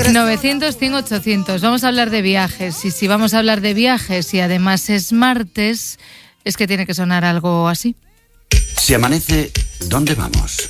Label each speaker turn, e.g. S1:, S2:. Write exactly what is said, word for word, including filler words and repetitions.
S1: novecientos, cien, ochocientos. Vamos a hablar de viajes. Y si vamos a hablar de viajes y además es martes, es que tiene que sonar algo así.
S2: Si amanece, ¿dónde vamos?